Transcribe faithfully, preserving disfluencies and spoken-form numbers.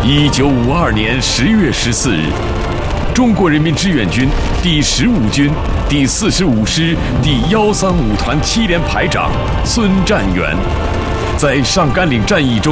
一九五二年十月十四日，中国人民志愿军第十五军第四十五师第幺三五团七连排长孙占元，在上甘岭战役中